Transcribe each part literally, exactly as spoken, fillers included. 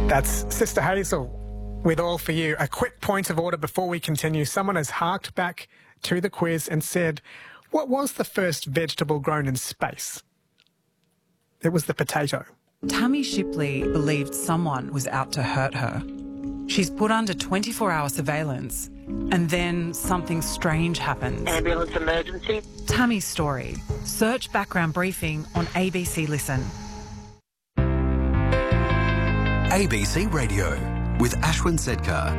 That's Sister Hazel with All For You. A quick point of order before we continue. Someone has harked back to the quiz and said, what was the first vegetable grown in space? It was the potato. Tammy Shipley believed someone was out to hurt her. She's put under twenty-four hour surveillance, and then something strange happens. Ambulance emergency. Tammy's story. Search background briefing on A B C Listen. A B C Radio with Ashwin Sedkar.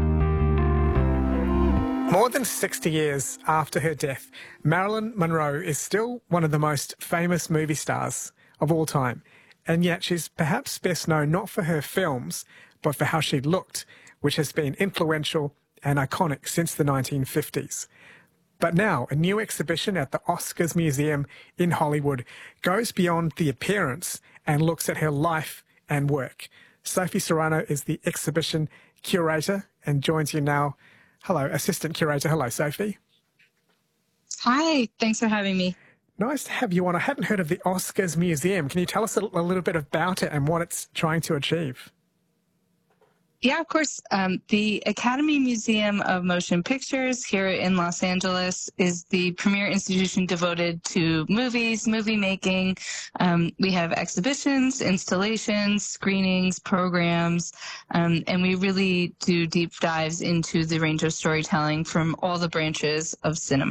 More than sixty years after her death, Marilyn Monroe is still one of the most famous movie stars of all time. And yet she's perhaps best known not for her films, but for how she looked, which has been influential and iconic since the nineteen fifties. But now, a new exhibition at the Oscars Museum in Hollywood goes beyond the appearance and looks at her life and work. Sophie Serrano is the exhibition curator and joins you now. Hello, assistant curator. Hello, Sophie. Hi, thanks for having me. Nice to have you on. I hadn't heard of the Oscars Museum. Can you tell us a, a little bit about it and what it's trying to achieve? Yeah, of course. Um, the Academy Museum of Motion Pictures here in Los Angeles is the premier institution devoted to movies, movie making. Um, we have exhibitions, installations, screenings, programs, um, and we really do deep dives into the range of storytelling from all the branches of cinema.